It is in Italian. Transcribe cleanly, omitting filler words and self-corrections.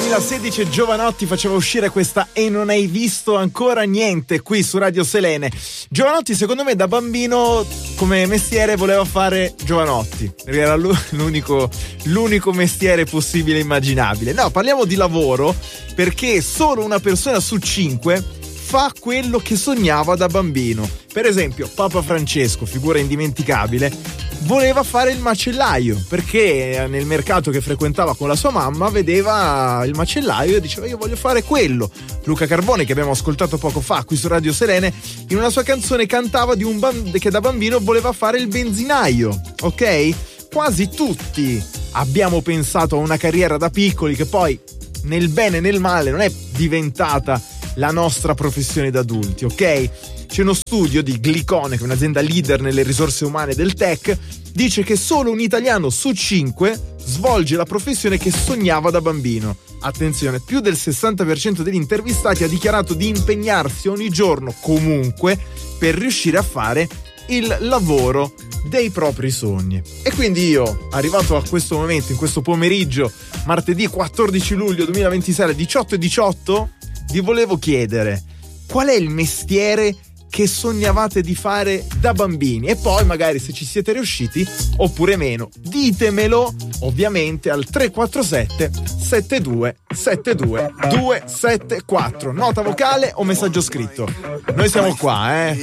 2016 Jovanotti faceva uscire questa E non hai visto ancora niente qui su Radio Selene. Jovanotti secondo me da bambino come mestiere voleva fare Jovanotti, perché era l'unico mestiere possibile e immaginabile. No, parliamo di lavoro, perché solo una persona su 5 fa quello che sognava da bambino. Per esempio Papa Francesco, figura indimenticabile, voleva fare il macellaio, perché nel mercato che frequentava con la sua mamma vedeva il macellaio e diceva io voglio fare quello. Luca Carbone, che abbiamo ascoltato poco fa qui su Radio Selene, in una sua canzone cantava di che da bambino voleva fare il benzinaio, ok? Quasi tutti abbiamo pensato a una carriera da piccoli che poi nel bene e nel male non è diventata la nostra professione da adulti, ok? C'è uno studio di Glicone, che è un'azienda leader nelle risorse umane del tech, dice che solo un italiano su 5 svolge la professione che sognava da bambino. Attenzione, più del 60% degli intervistati ha dichiarato di impegnarsi ogni giorno comunque per riuscire a fare il lavoro dei propri sogni. E quindi io, arrivato a questo momento, in questo pomeriggio, martedì 14 luglio 2026 alle 18:18, vi volevo chiedere qual è il mestiere che sognavate di fare da bambini, e poi magari se ci siete riusciti oppure meno ditemelo ovviamente al 347 72 72 274, nota vocale o messaggio scritto. Noi siamo qua,